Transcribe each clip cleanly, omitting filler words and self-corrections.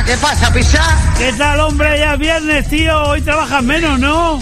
¿Qué pasa, Pisa? ¿Qué tal, hombre? Ya es viernes, tío. Hoy trabajas menos, ¿no?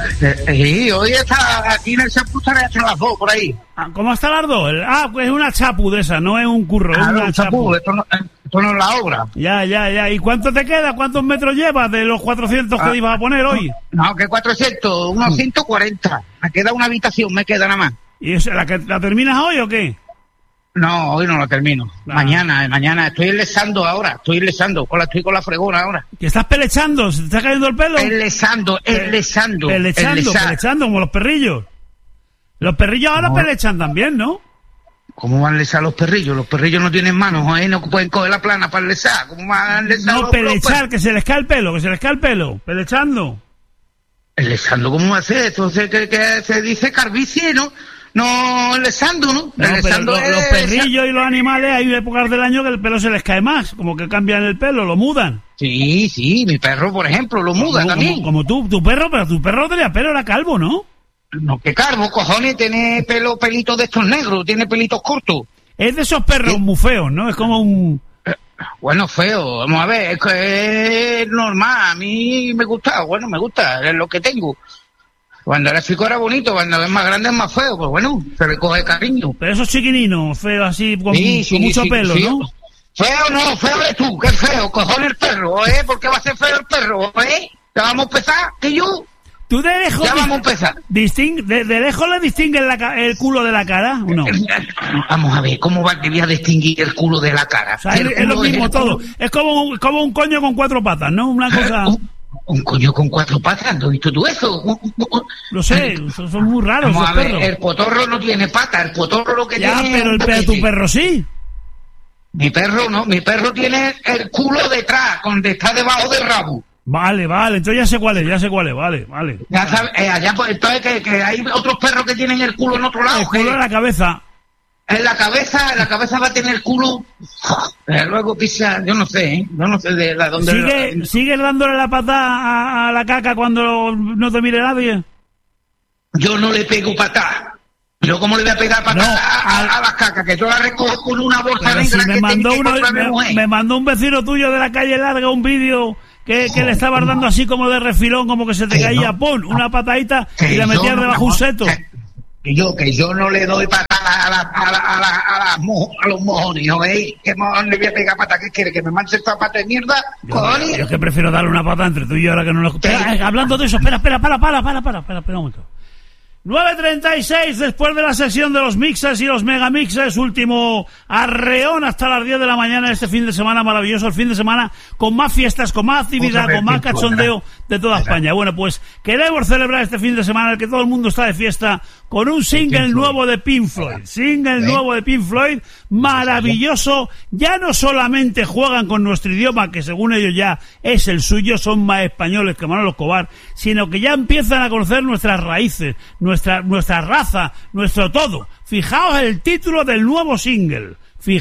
Sí, hoy está aquí en el Chapu estaré hasta las 2 por ahí. ¿Cómo hasta las 2? Pues es una chapu de esa, no es un curro, es una chapu. Esto no es la obra. Ya. ¿Y cuánto te queda? ¿Cuántos metros llevas de los 400 que ibas a poner hoy? No, que 400, unos 140. Me queda una habitación, me queda nada más. ¿Y eso, la terminas hoy o qué? No, hoy no la termino. Mañana. Estoy lesando ahora. Estoy con la fregona ahora. ¿Que estás pelechando? ¿Se te está cayendo el pelo? Pelechando. Pelechando, como los perrillos. Los perrillos ahora pelechan también, ¿no? ¿Cómo van a lesar los perrillos? Los perrillos no tienen manos, no pueden coger la plana para lesar. ¿Cómo van a lesar? No, pelechar, que se les cae el pelo, pelechando. ¿Lesando cómo hace? Entonces, que se dice carbicie, ¿no? No, lesando, ¿no? Pero los perrillos y los animales, hay épocas del año que el pelo se les cae más, como que cambian el pelo, lo mudan. Sí, mi perro, por ejemplo, lo muda también. Como tu perro, pero tu perro tenía pelo, era calvo, ¿no? No, que calvo, cojones, tiene pelitos de estos negros, tiene pelitos cortos. Es de esos perros muy feos, ¿no? Es como un... Bueno, feo, vamos a ver, es que es normal, a mí me gusta, es lo que tengo. Cuando era chico era bonito, cuando es más grande es más feo, pues bueno, se le coge cariño. Pero esos chiquininos, feos así, con mucho pelo, ¿no? Feo eres tú, qué feo, cojones el perro, ¿Por qué va a ser feo el perro, ¿Ya vamos a empezar? ¿Que yo? ¿Tú de lejos? Ya vamos a empezar. ¿De lejos le distingues el culo de la cara o no? Vamos a ver, ¿cómo va que voy a distinguir el culo de la cara? O sea, es lo mismo todo. Es como un coño con 4 patas, ¿no? Una cosa... ¿Un coño con 4 patas? ¿No has visto tú eso? Lo sé, son muy raros. Vamos a ver, perros. El potorro no tiene patas, el potorro lo que tiene... pero tu perro sí. Mi perro no, mi perro tiene el culo detrás, donde está debajo del rabo. Vale, entonces ya sé cuál es, vale. Ya sabes, allá pues, entonces que hay otros perros que tienen el culo en otro lado. El culo en la cabeza. En la cabeza va a tener el culo. Luego pisa, yo no sé de dónde. ¿Sigues dándole la patada a la caca cuando no te mire nadie? Yo no le pego patada. Yo cómo le voy a pegar patada a las cacas, que yo la recojo con una bolsa negra si me mandó un vecino tuyo de la calle Larga un vídeo que le estabas dando así como de refilón, como que se te caía, una patadita y la metías debajo un seto. Que yo no le doy patada a los mojones, ¿no veis? ¿Qué mojón le voy a pegar patada? ¿Qué quiere? ¿Que me manche esta pata de mierda? Yo es que prefiero darle una patada entre tú y yo ahora que no lo... Hablando de eso, espera un momento. 9:36 después de la sesión de los mixes y los megamixes, último arreón hasta las 10 de la mañana este fin de semana maravilloso, el fin de semana con más fiestas, con más actividad, con más cachondeo de toda España. Bueno, pues queremos celebrar este fin de semana en el que todo el mundo está de fiesta con un single nuevo de Pink Floyd, maravilloso. Ya no solamente juegan con nuestro idioma, que según ellos ya es el suyo, son más españoles que Manolo Escobar, sino que ya empiezan a conocer nuestras raíces, nuestra raza, nuestro todo. Fijaos el título del nuevo single.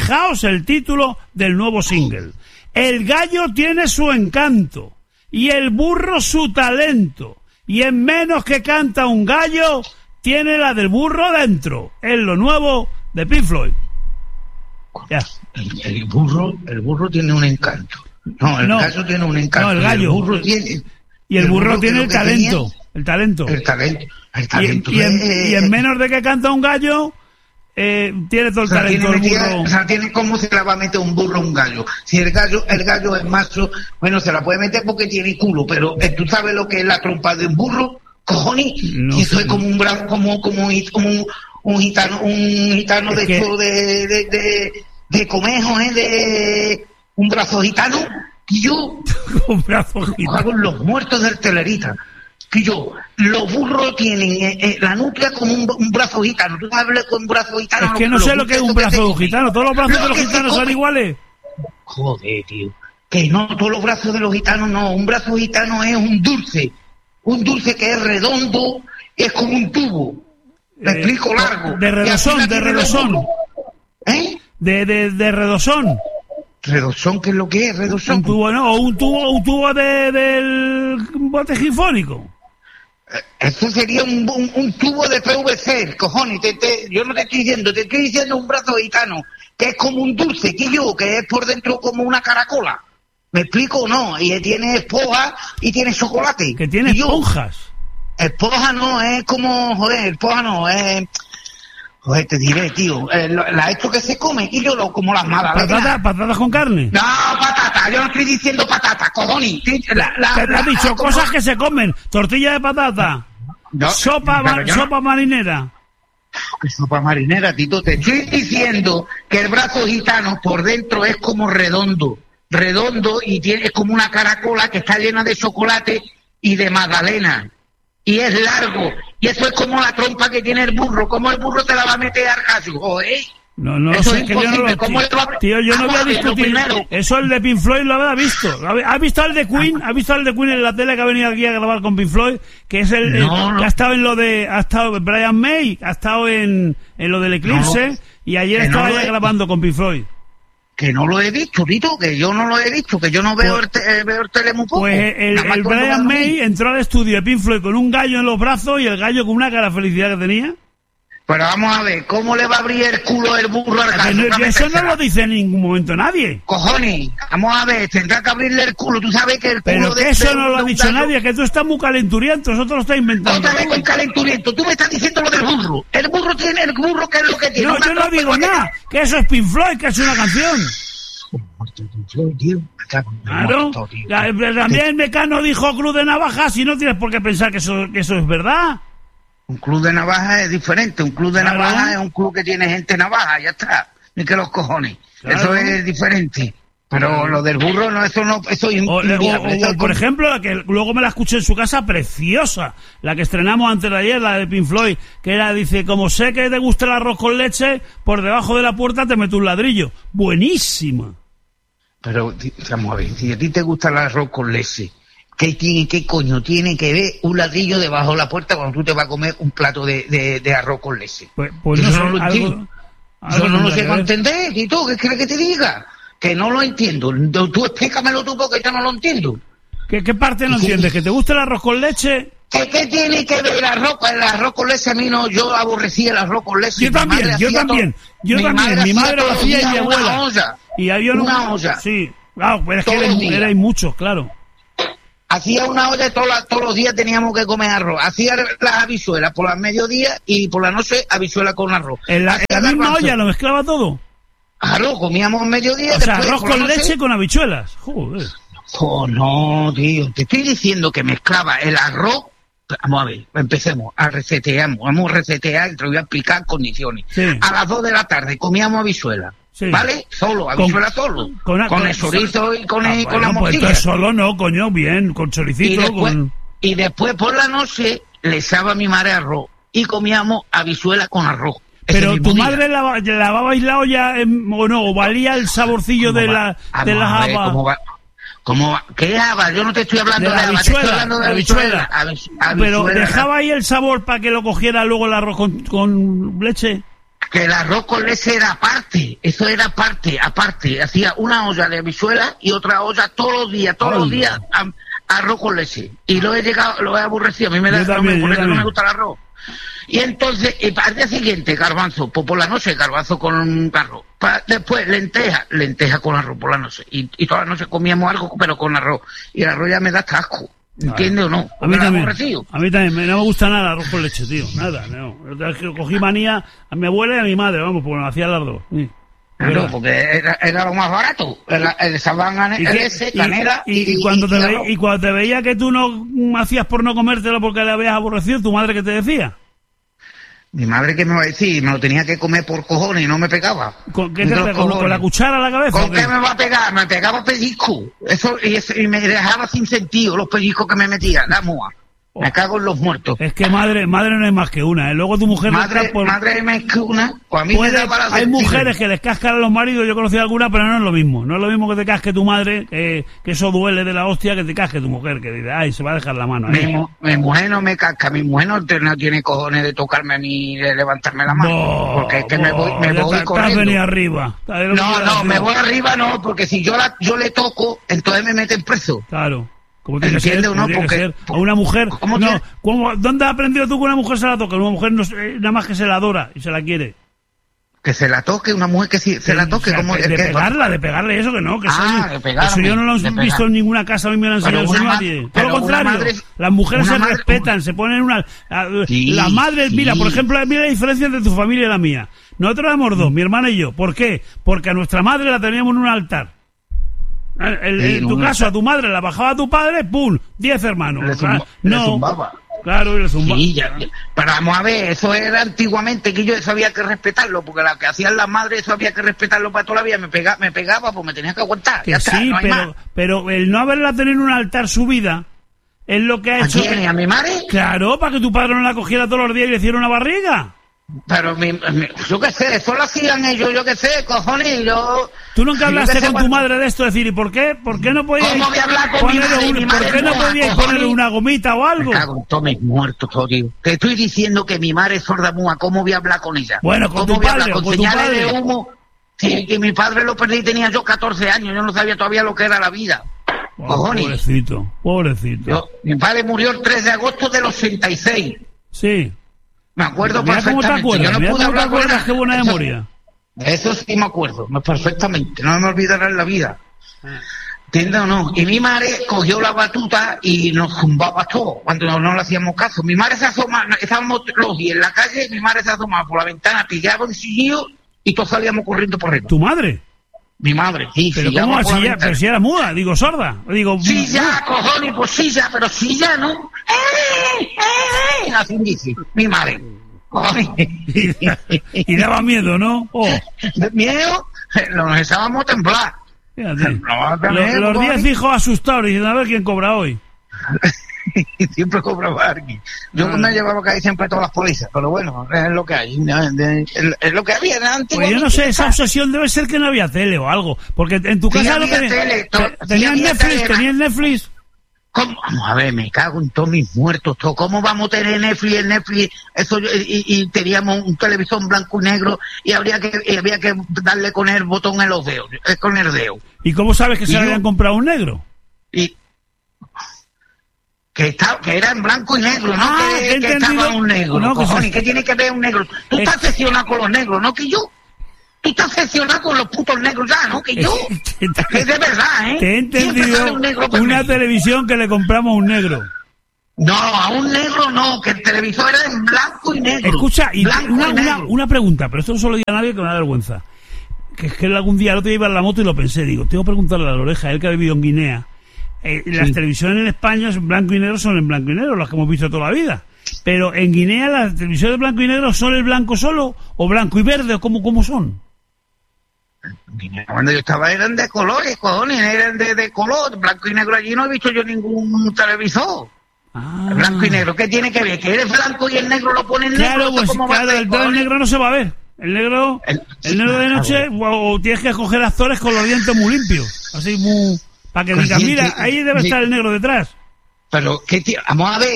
El gallo tiene su encanto y el burro su talento, y en menos que canta un gallo tiene la del burro dentro. Es lo nuevo de Pink Floyd. Ya. El burro tiene un encanto. No, el gallo tiene un encanto. No, el gallo. El burro tiene el talento. El talento. Y en menos de que canta un gallo, tiene todo el talento del burro. O sea, tiene cómo se la va a meter un burro a un gallo. Si el gallo es macho, bueno, se la puede meter porque tiene culo, pero ¿tú sabes lo que es la trompa de un burro? Cojones, no, eso es como un brazo, como un gitano de esto de conejo, de un brazo gitano. Y yo, un brazo gitano. Hago los muertos del Telerita. Que yo, los burros tienen la nuclea como un brazo gitano. ¿Tú sabes con un brazo gitano? Es que no sé lo que es un brazo gitano. Todos los brazos de los gitanos son iguales. Joder, tío. Que no, todos los brazos de los gitanos no. Un brazo gitano es un dulce. Un dulce que es redondo, es como un tubo. ¿Me explico? Largo. De redosón. De redosón. ¿Redosón qué es lo que es? ¿Redosón? Un tubo, ¿no? O un tubo del bote gifónico. Eso sería un tubo de PVC, cojones. Yo no te estoy diciendo, te estoy diciendo un brazo gitano, que es como un dulce, que es por dentro como una caracola. ¿Me explico o no? Y tiene esponja y tiene chocolate. Que tiene esponjas. Esponja no, es como, joder, esponja no, es... Joder, te diré, tío, esto que se come, y yo lo como las magdalenas. ¿Patatas con carne? No, patata, yo no estoy diciendo patata, cojones. Te has dicho cosas que se comen, tortilla de patata, no, sopa marinera. ¿Qué sopa marinera, Tito? Te estoy diciendo que el brazo gitano por dentro es como redondo, y es como una caracola que está llena de chocolate y de magdalena. Y es largo, y eso es como la trompa que tiene el burro. ¿Cómo el burro te la va a meter al caso? Joder. No eso sé, que yo no lo... Tío, yo no voy a discutir. Eso el de Pink Floyd lo habrá visto. ¿Has visto el de Queen? ¿Has visto el de Queen en la tele que ha venido aquí a grabar con Pink Floyd? Que es el que ha estado en lo de... Ha estado Brian May, ha estado en lo del Eclipse, y ayer estaba ya grabando con Pink Floyd. Que no lo he visto, Tito, que yo no lo he visto, que yo no veo el tele muy poco. Pues el Brian May entró al estudio de Pink Floyd con un gallo en los brazos y el gallo con una cara de felicidad que tenía. Pero vamos a ver, ¿cómo le va a abrir el culo el burro al gallo? Eso no lo dice en ningún momento nadie. Cojones, vamos a ver, tendrá que abrirle el culo, tú sabes que el culo... Pero que eso no lo ha dicho nadie, que tú estás muy calenturiento, eso te lo estás inventando. Otra vez con calenturiento, tú me estás diciendo lo del burro. El burro ¿qué es lo que tiene? No, yo no digo nada, que eso es Pink Floyd, que es una canción. Claro, también Mecano dijo Cruz de Navajas y no tienes por qué pensar que eso es verdad. Un club de navajas es diferente, un club de navajas es un club que tiene gente navaja, ya está, ni que los cojones, eso es diferente. Pero lo del burro, no, eso es inviable. Por ejemplo, la que luego me la escuché en su casa, preciosa, la que estrenamos antes de ayer, la de Pink Floyd, que era, dice, como sé que te gusta el arroz con leche, por debajo de la puerta te meto un ladrillo. Buenísima. Pero, vamos a ver, si a ti te gusta el arroz con leche, ¿qué coño tiene que ver un ladrillo debajo de la puerta cuando tú te vas a comer un plato de arroz con leche? Pues eso no lo entiendo. Yo no lo sé entender, ¿y tú qué quieres que te diga? Que no lo entiendo. Tú explícamelo tú porque yo no lo entiendo. ¿Qué parte no entiendes? ¿Que te gusta el arroz con leche? ¿Qué tiene que ver el arroz con leche? A mí no, yo aborrecía el arroz con leche. Yo también. Mi madre lo hacía y mi abuela. Una olla. Y había una olla. Sí. Claro, pero es que erais muchos, claro. Hacía una olla todos los días teníamos que comer arroz. Hacía las habichuelas por las mediodías y por la noche habichuelas con arroz. ¿En la misma olla lo mezclaba todo? Arroz, comíamos mediodía. O sea, arroz con leche con habichuelas. Joder. Oh, no, tío. Te estoy diciendo que mezclaba el arroz. Vamos a ver, empecemos, vamos a resetear y te voy a explicar condiciones. Sí. A las 2 de la tarde comíamos habichuela, sí. ¿vale? Habichuela solo. Con el chorizo y con la morcilla. Pues solo no, coño, bien, con choricito. Y después por la noche le echaba a mi madre arroz y comíamos habichuela con arroz. Pero tu madre lavabais la olla o no, o valía el saborcillo de las habas. ¿Qué habas? Yo no te estoy hablando de habas, estoy hablando de habichuela. Pero dejaba ahí el sabor para que lo cogiera luego el arroz con leche. Que el arroz con leche era aparte, eso era aparte. Hacía una olla de habichuela y otra olla todos los días arroz con leche. Y lo he aborrecido, a mí no me gusta el arroz. Y entonces, al día siguiente, garbanzo, pues por la noche, garbanzo con arroz. Después, lenteja con arroz por la noche. Y toda la noche comíamos algo, pero con arroz. Y el arroz ya me da tasco. ¿Entiendes o no? A mí también, no me gusta nada el arroz con leche, tío. Nada, no. Cogí manía a mi abuela y a mi madre, vamos, porque me hacía las dos. Sí. No, porque era lo más barato. El sabán ese, canela y cuando te veía que tú no hacías por no comértelo porque le habías aborrecido, ¿tu madre qué te decía? Mi madre, ¿qué me va a decir? Me lo tenía que comer por cojones y no me pegaba. ¿Con qué te pegaba? ¿Con la cuchara a la cabeza? ¿Con qué me va a pegar? Me pegaba pellizco. Y me dejaba sin sentido los pellizcos que me metía. La mua. Me cago en los muertos. Es que madre no hay más que una, ¿eh? Luego tu mujer... Madre hay más que una. Pues a mí me da para hay mujeres que les cascan a los maridos, yo he conocido alguna, pero no es lo mismo. No es lo mismo que te casque tu madre, que eso duele de la hostia, que te casque tu mujer, que dice, ay, se va a dejar la mano. Mi mujer no me casca, mi mujer no tiene cojones de tocarme ni de levantarme la mano. Porque es que me voy corriendo. Has venido arriba. No, me voy arriba no, porque si yo le toco, entonces me meten preso. Claro. ¿Cómo tiene que ser? ¿No? Porque a una mujer... ¿Dónde has aprendido tú que una mujer se la toca? Una mujer nada más que se la adora y se la quiere. Que se la toque, una mujer que se la toque. O sea, como de pegarle eso, que no. Que de pegarme, eso yo no lo he visto en ninguna casa, a mí me lo han enseñado eso nadie. Todo lo contrario, las mujeres se respetan, se ponen una... la madre, mira, por ejemplo, mira la diferencia entre tu familia y la mía. Nosotros éramos dos, mi hermana y yo. ¿Por qué? Porque a nuestra madre la teníamos en un altar. En tu caso, a tu madre la bajaba tu padre, ¡pum! 10 hermanos. Le zumbaba. Claro, y le zumbaba. Sí, pero vamos a ver, eso era antiguamente, que yo eso había que respetarlo, porque lo que hacían las madres, eso había que respetarlo para toda la vida. Me pegaba, pues me tenía que aguantar. Que ya sí, está, no hay más. pero el no haberla tenido en un altar subida es lo que ha hecho. ¿A quién? ¿A mi madre? Claro, para que tu padre no la cogiera todos los días y le hiciera una barriga. Pero yo qué sé, eso lo hacían ellos, yo qué sé, cojones, yo... ¿Tú nunca hablaste con tu madre de esto? Decir, ¿y por qué? ¿Por qué no podíais ¿Cómo voy a hablar con mi madre? ¿Por qué no podíais ponerle una gomita o algo? Me cago en todos mis muertos, tío. Te estoy diciendo que mi madre es sorda-muda, ¿cómo voy a hablar con ella? Bueno, con tu padre, con señales de humo. Sí, que mi padre lo perdí, tenía yo 14 años, yo no sabía todavía lo que era la vida. Cojones. Pobrecito. Mi padre murió el 3 de agosto del 86. Sí. Me acuerdo Mira perfectamente. Cómo te acuerdas, yo no pude hablar con qué buena memoria. Eso sí me acuerdo, perfectamente. No me olvidará en la vida. ¿Entiendes o no? Y mi madre cogió la batuta y nos zumbaba todo cuando no le hacíamos caso. Mi madre se asomaba, estábamos los días en la calle, mi madre se asomaba por la ventana, pillaba un sillillo y todos salíamos corriendo por arriba. ¿Tu madre? Mi madre, sí. ¿Pero cómo así ya? Pero si era muda, digo sorda. Digo, sí, ya, cojones, pues sí, ya, pero sí, ya, ¿no? Así dice, mi madre. Y daba miedo, ¿no? Oh. ¿Miedo? Nos echábamos a temblar. Fíjate. Los 10 hijos asustados diciendo, a ver quién cobra hoy. Siempre cobraba alguien. Yo me llevaba casi siempre todas las pólizas, pero bueno, es lo que hay. Es lo que había antes. Pues yo no sé, esa obsesión debe ser que no había tele o algo. Porque en tu casa no tenías Netflix, ¿tenías Netflix? ¿Cómo? Vamos a ver, me cago en todos mis muertos. ¿Cómo vamos a tener Netflix? Eso, y teníamos un televisor en blanco y negro y había que darle con el botón en los dedos, con el dedo. ¿Y cómo sabes que se habían comprado un negro? Que era en blanco y negro, ¿no? Que estaba un negro. No, cojones, ¿qué tiene que ver un negro? Tú estás obsesionado con los negros, ¿no? Que yo. Tú estás obsesionado con los putos negros ya, ¿no? Que yo. Es de verdad, ¿eh? Te he entendido una televisión que le compramos a un negro. No, a un negro no, que el televisor era en blanco y negro. Escucha, y una pregunta, pero esto no se lo diga a nadie que me da vergüenza. Que es que algún día no te iba en la moto y lo pensé, digo, tengo que preguntarle a la oreja, él que ha vivido en Guinea. Las televisiones en España en blanco y negro son en blanco y negro, las que hemos visto toda la vida. Pero en Guinea las televisiones de blanco y negro son el blanco solo o blanco y verde o cómo son. Cuando yo estaba eran de colores, cojones, eran de color, blanco y negro. Allí no he visto yo ningún televisor. Blanco y negro, ¿qué tiene que ver? Que eres blanco y el negro lo ponen negro. Claro, pues claro, el negro no se va a ver. El negro de noche, o tienes que escoger actores con los dientes muy limpios, así muy, para que digan, mira, ahí debe estar el negro detrás. Pero vamos a ver,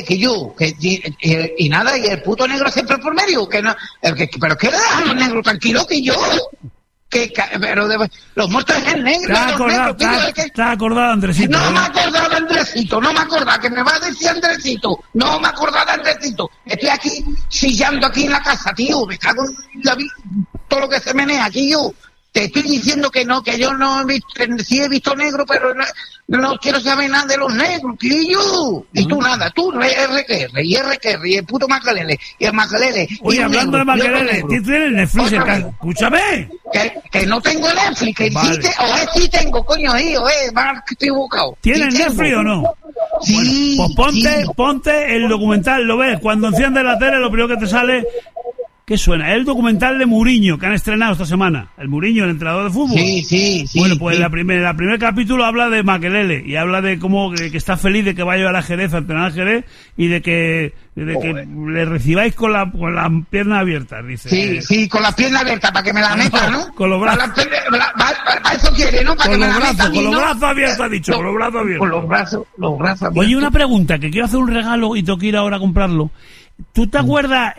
y nada, y el puto negro siempre por medio, que no, pero que le dejan los negros tranquilos, que yo. Pero los muertos es el negro. ¿Estás acordado, Andresito? No me acordaba de Andresito, que me va a decir Andresito. No me acordaba de Andresito. Estoy aquí chillando aquí en la casa, tío. Me cago en la vida, todo lo que se menea aquí yo. Te estoy diciendo que no, que yo no he visto, sí he visto negro, pero no quiero saber nada de los negros, tío. Y tú nada, tú RQR, y el puto Makelele, y el Makelele. Oye, hablando de Makelele, ¿tienes Netflix en casa? Escúchame. Que no tengo Netflix, que existe, sí tengo, coño, más que estoy equivocado. ¿Tienes Netflix o no? Sí. Bueno, pues ponte el documental, lo ves, cuando enciendes la tele lo primero que te sale... ¿Qué suena? El documental de Mourinho, que han estrenado esta semana. El Mourinho, el entrenador de fútbol. Sí. Bueno, pues el primer capítulo habla de Makelele y habla de cómo que está feliz de que vaya a llevar a Jerez, a entrenar a Jerez, y de que le recibáis con las piernas abiertas, dice. Sí, con las piernas abiertas, para que me la meta, ¿no? Con los brazos. Para eso quiere, ¿no? Para con que los me la brazos, meta, con los brazos abiertos, ha dicho, con los brazos abiertos. Con los brazos abiertos. Oye, una pregunta, que quiero hacer un regalo y tengo que ir ahora a comprarlo. ¿Tú te acuerdas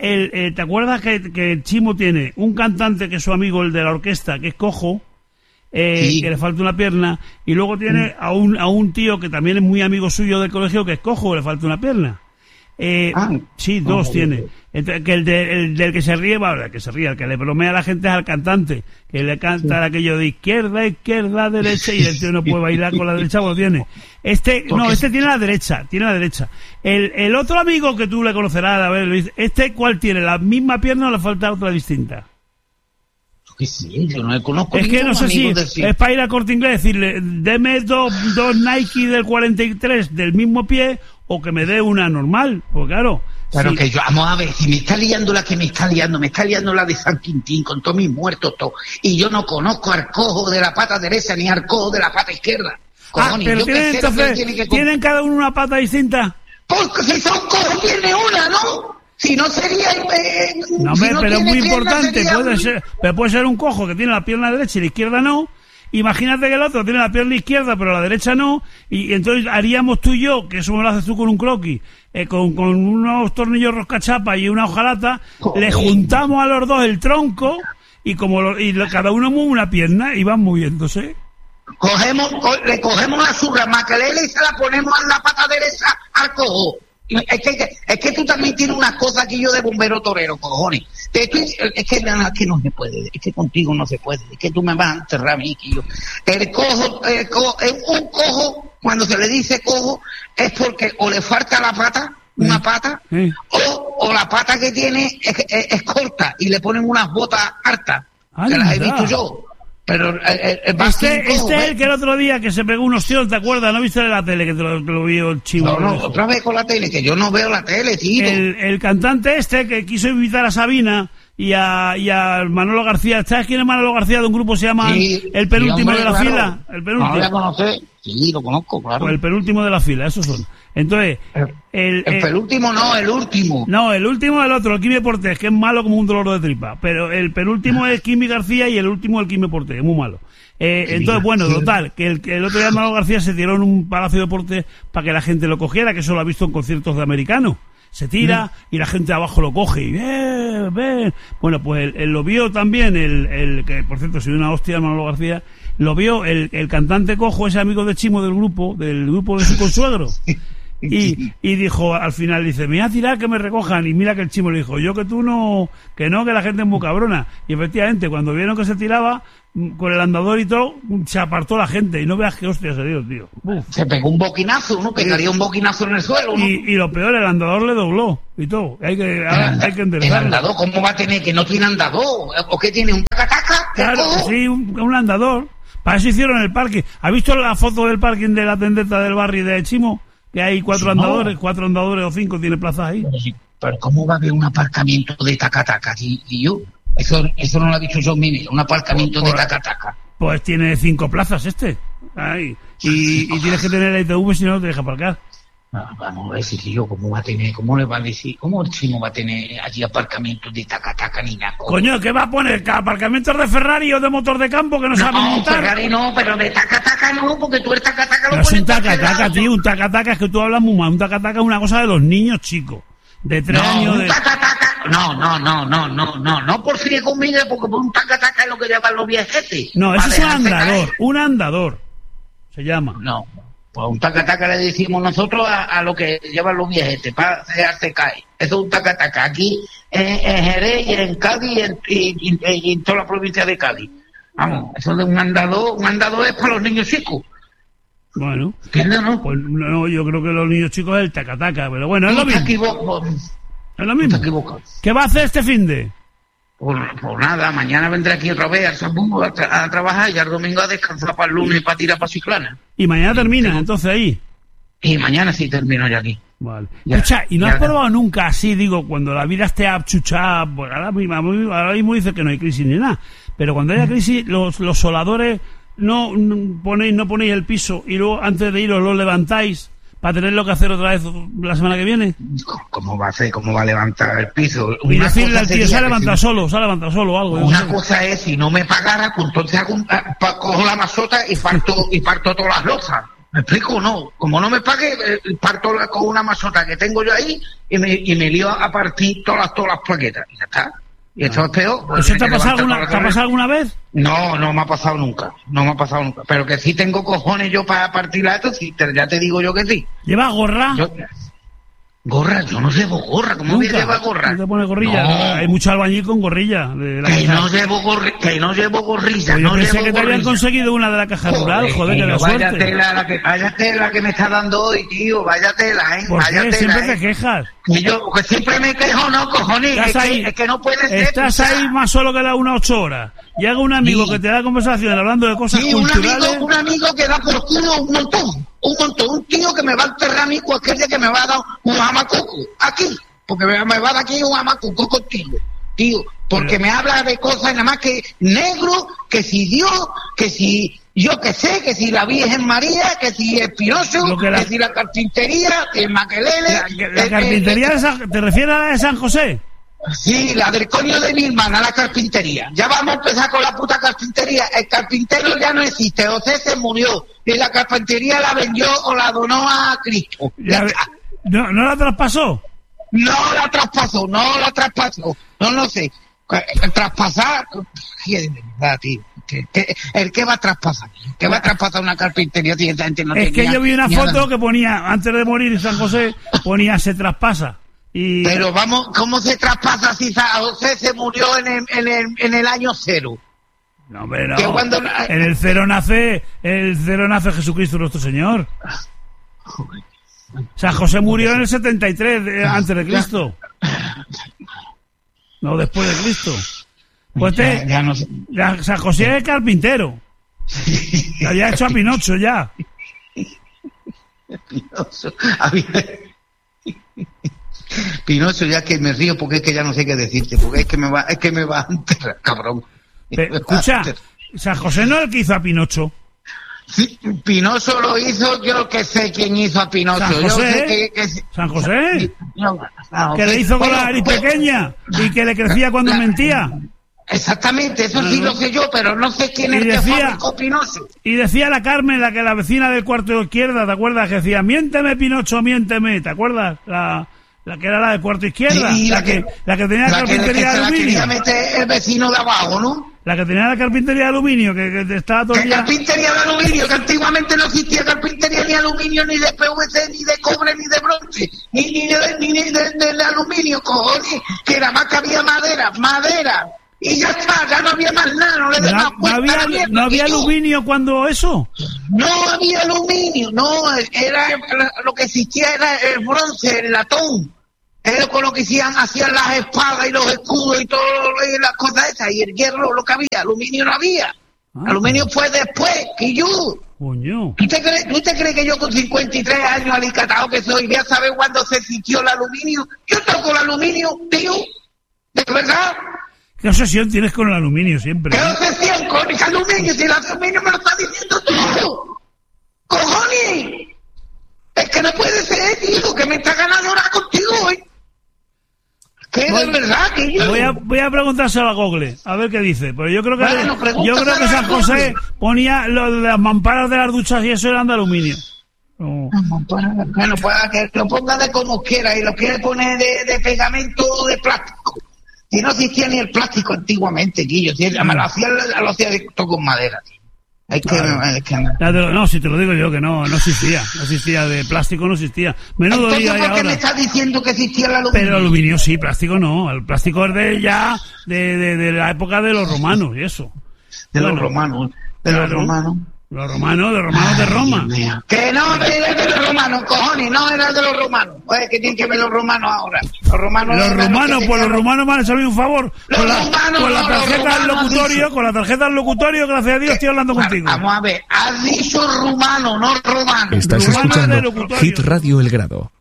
que el Chimo tiene un cantante que es su amigo, el de la orquesta, que es cojo, que le falta una pierna, y luego tiene a un tío que también es muy amigo suyo del colegio, que es cojo, que le falta una pierna? Sí, dos tiene. Entonces, que el del que se ríe, el que le bromea a la gente es al cantante, que le canta aquello de izquierda, derecha, y el tío no puede bailar con la derecha, pues tiene. Este tiene la derecha. El otro amigo que tú le conocerás, a ver, Luis, ¿cuál tiene? ¿La misma pierna o le falta otra distinta? Que sí, yo no le conozco. Es que no sé si es para ir a Corte Inglés decirle, deme dos Nike del 43 del mismo pie, o que me dé una normal, pues claro. Claro, sí. Que yo, vamos a ver, si me está liando la de San Quintín, con todos mis muertos, todo, y yo no conozco al cojo de la pata derecha ni al cojo de la pata izquierda. Cojones, pero ¿tienen cada uno una pata distinta? Porque si son cojos tiene una, ¿no? Si no sería... no, si pero es muy importante, puede ser un cojo que tiene la pierna derecha y la izquierda no. Imagínate que el otro tiene la pierna izquierda pero la derecha no, y entonces haríamos tú y yo, que eso me lo haces tú con un croquis, con unos tornillos roscachapa y una hojalata, le juntamos a los dos el tronco y cada uno mueve una pierna y van moviéndose. Le cogemos la surra maquelele y se la ponemos en la pata derecha al cojo. Es que tú también tienes unas cosas aquí yo de bombero torero, cojones. Es que no se puede, es que contigo no se puede, es que tú me vas a enterrar a mí, que yo. Un cojo, cuando se le dice cojo, es porque o le falta la pata, una pata, o la pata que tiene es corta y le ponen unas botas hartas, que las he visto yo. Pero este es el que el otro día que se pegó un ostión, ¿te acuerdas? ¿No viste en la tele que te lo vio el chivo? No, otra vez con la tele, que yo no veo la tele, tío. El cantante que quiso invitar a Sabina y a Manolo García. ¿Sabes quién es Manolo García? De un grupo se llama El Penúltimo de la Fila. El Penúltimo. No lo voy a conocer. Sí, lo conozco, claro. Pues El Penúltimo de la Fila, esos son. Entonces, el penúltimo no, el último. No, el último es el otro, el Quimi Portés, que es malo como un dolor de tripa. Pero el penúltimo es Quimi García y el último el Quimi Portés, es muy malo. Entonces, bueno, total, que el otro día Manolo García se tiró en un Palacio de Deportes para que la gente lo cogiera, que eso lo ha visto en conciertos de americanos. Se tira y la gente abajo lo coge y ven. Bueno, pues él lo vio también, el que por cierto se dio una hostia a Manolo García, lo vio el cantante cojo, ese amigo de Chimo del grupo de su consuegro. Y dijo, al final dice, me voy a tirar que me recojan, y mira que el Chimo le dijo, yo que tú no, que la gente es muy cabrona. Y efectivamente, cuando vieron que se tiraba con el andador y todo, se apartó la gente, y no veas qué hostia se dio, tío. Se pegó un boquinazo, ¿no? Pegaría un boquinazo en el suelo, ¿no? Y lo peor, el andador le dobló y todo. Hay que enderezarlo. ¿El andador cómo va a tener que no tiene andador? ¿O qué tiene? ¿Un tacataca? Claro, sí, un andador. Para eso hicieron el parque. ¿Has visto la foto del parking de la tendeta del barrio de Chimo? Que hay cuatro andadores o 5 tiene plazas ahí. Pero ¿cómo va a haber un aparcamiento de tacataca, tío? Eso no lo ha dicho John Miner, un aparcamiento de tacataca. Pues tiene 5 plazas ahí. Y tienes que tener la ITV, si no, no te deja aparcar. Vamos a ver si tío, ¿cómo le va a decir? ¿Cómo el Chimo va a tener allí aparcamientos de tacataca ni nada? Coño, ¿qué va a poner? ¿Aparcamientos de Ferrari o de motor de campo que no saben montar? No, Ferrari no, pero de tacataca no, porque tú el tacataca lo pones. No es un tacataca, tío, un tacataca es que tú hablas muy mal. Un tacataca es una cosa de los niños chicos, de 3 años. Un tacataca, no por fin conmigo, porque un tacataca es lo que llevan los viejetes. No, eso es un andador, se llama. No. Pues un tacataca le decimos nosotros a lo que llevan los viejetes para dejarse caer. Eso es un tacataca. Aquí en Jerez y en Cádiz y en toda la provincia de Cádiz. Vamos, eso de un andador es para los niños chicos. Bueno, ¿entiendes, no? Pues no, yo creo que los niños chicos es el tacataca, pero bueno, es lo mismo. Es lo mismo. ¿Qué va a hacer este finde? Pues nada, mañana vendré aquí otra vez al Sambuco a trabajar y al domingo a descansar para el lunes para tirar para Chiclana. ¿Y mañana terminas entonces ahí? Y mañana sí termino ya aquí. Vale. Escucha, ¿y no has probado nunca así, digo, cuando la vida esté achuchada? Pues ahora mismo dice que no hay crisis ni nada, pero cuando haya crisis, los soldadores no ponéis el piso y luego antes de iros lo levantáis para tenerlo que hacer otra vez la semana que viene. ¿Cómo va a hacer? ¿Cómo va a levantar el piso? Y decirle al tío, se ha levantado solo algo. Una cosa es, si no me pagara, pues entonces cojo la mazota y parto todas las losas. ¿Me explico? No. Como no me pague, parto con una mazota que tengo yo ahí y me lío a partir todas las plaquetas. Y ya está. Y esto es peor. Pues ¿eso te ha pasado alguna vez? No me ha pasado nunca. Pero que sí tengo cojones yo para partir esto, sí, ya te digo yo que sí. ¿Llevas gorra? Gorra, yo no llevo gorra, ¿cómo voy a llevar gorra? ¿No te pones gorrilla? No. Hay mucho albañil con gorrilla. Que no llevo gorrilla, pues yo no pensé llevo que te habían gorrilla. conseguido una de la caja rural, joder, que la Vaya suerte. tela que me está dando hoy, tío, vaya tela, ¿Por vaya qué? tela, Siempre te quejas. Que siempre me quejo, no, cojones, es que no puede ser. Estás ahí más solo que las 8 horas. Llega un amigo que te da conversación hablando de cosas culturales. Un amigo que da por culo un montón, un tío que me va a enterrar a mí cualquier día que me va a dar un jamacuco, aquí, porque me va a dar aquí un jamacuco contigo, tío, porque me habla de cosas nada más que negro, que si Dios, que si yo que sé, que si la Virgen María, que si el Pinocho, que si la carpintería, que el maquelele. La carpintería, ¿te refieres a la de San José? Sí, la del coño de mi hermana, la carpintería. Ya vamos a empezar con la puta carpintería. El carpintero ya no existe, José se murió y la carpintería la vendió o la donó a Cristo. ¿No la traspasó? No la traspasó, no sé. Traspasar, de verdad, tío. ¿El qué va a traspasar? ¿Qué va a traspasar una carpintería? Tío, no es que yo vi una foto que ponía, antes de morir San José, ponía se traspasa. Pero vamos, ¿cómo se traspasa si José se murió en el año 0? No, hombre, no. En el 0 nace Jesucristo nuestro Señor. San José murió en el 73 antes de Cristo. No, después de Cristo. Pues ya no sé. San José es carpintero. Le había hecho a Pinocho ya. Pinocho, ya que me río porque es que ya no sé qué decirte, porque es que me va a enterrar, cabrón. Escucha, San José no es el que hizo a Pinocho. Sí, Pinocho lo hizo, yo que sé quién hizo a Pinocho. ¿San José? ¿San José? Que le hizo con la nariz pequeña y que le crecía cuando mentía. Exactamente, eso sí lo sé yo, pero no sé quién es el que fabricó Pinocho. Y decía la Carmen, la vecina del cuarto de izquierda, ¿te acuerdas? Que decía, miénteme Pinocho, miénteme, ¿te acuerdas? La que era la del cuarto izquierda, sí, la que tenía la carpintería de aluminio. La quería meter el vecino de abajo, ¿no? La que tenía la carpintería de aluminio, que estaba todo el día... Carpintería de aluminio, que antiguamente no existía carpintería ni aluminio, ni de PVC, ni de cobre, ni de bronce, ni de aluminio, cojones, que nada más que había madera. Y ya está, ya no había más nada, no le des más cuenta. ¿No había aluminio cuando eso? No había aluminio, no, lo que existía era el bronce, el latón. Era con lo que hacían las espadas y los escudos y todo, y las cosas esas, y el hierro, lo que había, aluminio no había. Aluminio fue después, que yo. Coño. ¿Tú te crees que yo con 53 años alicatado que soy, voy a saber cuándo se existió el aluminio? Yo toco el aluminio, tío, ¿de verdad? ¿Qué obsesión tienes con el aluminio siempre? ¿Qué obsesión con el aluminio? Si el aluminio me lo está diciendo todo. ¡Cojones! Es que no puede ser, tío, que me está ganando ahora contigo hoy. Que de verdad que yo... Voy a preguntárselo a Google, a ver qué dice. Pero yo creo que San José ponía las mamparas de las duchas y eso eran de aluminio. No. Bueno, pues que lo ponga de como quiera y lo quiere poner de pegamento o de plástico. Si no existía ni el plástico antiguamente, Guillo, lo hacía con madera, tío. No, si te lo digo yo que no existía, de plástico no existía. Menudo día y ahora. ¿Por qué me estás diciendo que existía el aluminio? Pero el aluminio sí, plástico no. El plástico es de la época de los romanos y eso. Los romanos. Los romanos de Roma. Que no era de los romanos, cojones, no era de los romanos. Oye, ¿qué tienen que ver los romanos ahora? Los romanos me han hecho a mí un favor. Con la tarjeta del locutorio, gracias a Dios estoy hablando contigo. Vamos a ver, has dicho rumano, no romano. Estás escuchando Hit Radio El Grado,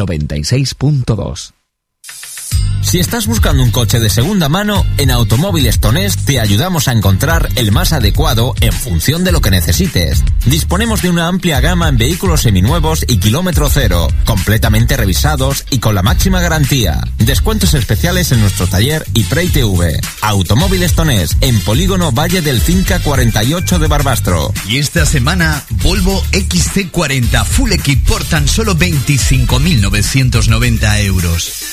96.2. Si estás buscando un coche de segunda mano, en Automóviles Tonés te ayudamos a encontrar el más adecuado en función de lo que necesites. Disponemos de una amplia gama en vehículos seminuevos y kilómetro cero, completamente revisados y con la máxima garantía. Descuentos especiales en nuestro taller y PreITV. Automóviles Tonés, en Polígono Valle del Finca 48 de Barbastro. Y esta semana, Volvo XC40 Full Equip por tan solo 25.990 euros.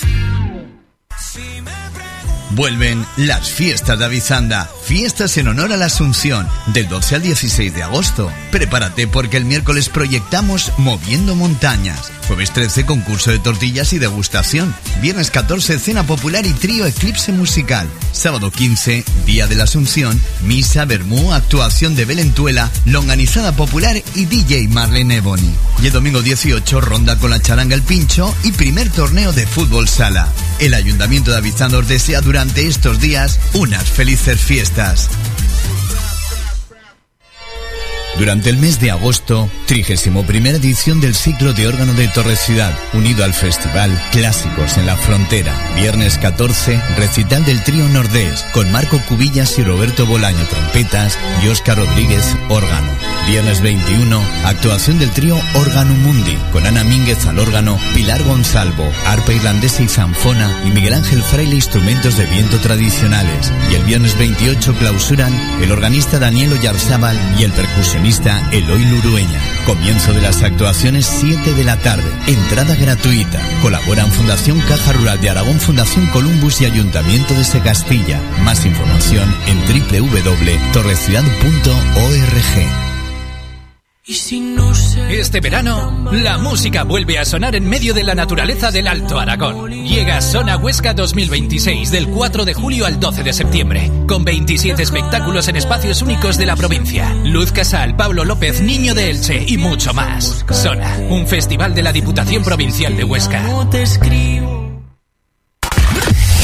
Vuelven las fiestas de Avizanda, fiestas en honor a la Asunción, del 12 al 16 de agosto. Prepárate porque el miércoles proyectamos Moviendo Montañas, Jueves 13, concurso de tortillas y degustación. Viernes 14, cena popular y trío Eclipse musical. Sábado 15, día de la Asunción, misa, vermú, actuación de Belentuela, longanizada popular y DJ Marlene Ebony. Y el domingo 18, ronda con la charanga El Pincho y primer torneo de fútbol sala. El Ayuntamiento de Avizanda os desea durante estos días unas felices fiestas. Durante el mes de agosto, 31ª edición del ciclo de órgano de Torre-Ciudad, unido al Festival Clásicos en la Frontera. Viernes 14, recital del trío Nordés, con Marco Cubillas y Roberto Bolaño trompetas y Óscar Rodríguez órgano. Viernes 21, actuación del trío Órgano Mundi, con Ana Mínguez al órgano, Pilar Gonzalvo, arpa irlandesa y zanfona, y Miguel Ángel Fraile instrumentos de viento tradicionales. Y el viernes 28 clausuran el organista Daniel Oyarzábal y el percusionista Eloy Lurueña. Comienzo de las actuaciones 7 de la tarde. Entrada gratuita. Colaboran Fundación Caja Rural de Aragón, Fundación Columbus y Ayuntamiento de Segastilla. Más información en www.torreciudad.org. Este verano, la música vuelve a sonar en medio de la naturaleza del Alto Aragón. Llega Sona Huesca 2026 del 4 de julio al 12 de septiembre, con 27 espectáculos en espacios únicos de la provincia. Luz Casal, Pablo López, Niño de Elche y mucho más. Sona, un festival de la Diputación Provincial de Huesca.